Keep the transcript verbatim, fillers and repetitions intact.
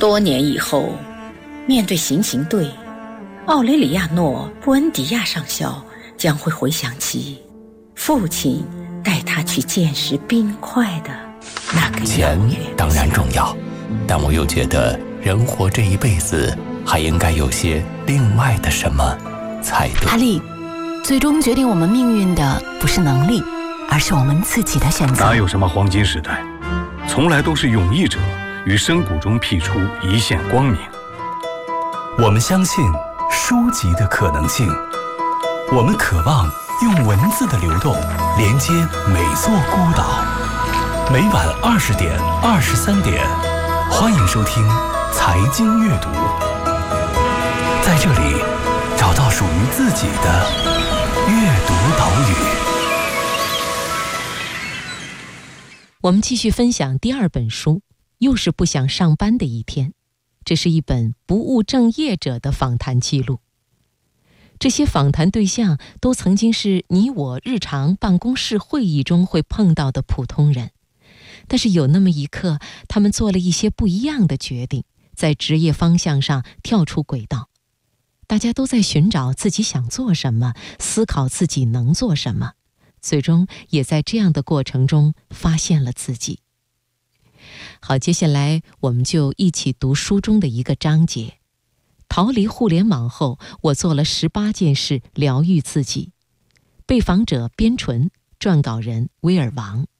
多年以后，面对行刑队，奥雷里亚诺·布恩迪亚上校将会回想起父亲带他去见识冰块的那个钱当然重要，但我又觉得人活这一辈子还应该有些另外的什么才对。 阿力，最终决定我们命运的不是能力，而是我们自己的选择。 哪有什么黄金时代，从来都是勇毅者于深谷中辟出一线光明。 我们相信书籍的可能性，我们渴望用文字的流动连接每座孤岛。每晚二十点、二十三点，欢迎收听财经阅读，在这里找到属于自己的阅读岛屿。 我们继续分享第二本书，又是不想上班的一天。这是一本不务正业者的访谈记录。这些访谈对象都曾经是你我日常办公室会议中会碰到的普通人，但是有那么一刻，他们做了一些不一样的决定，在职业方向上跳出轨道。大家都在寻找自己想做什么，思考自己能做什么，最终也在这样的过程中发现了自己。好，接下来我们就一起读书中的一个章节。逃离互联网后，我做了十八件事疗愈自己。被访者边纯，撰稿人威尔王。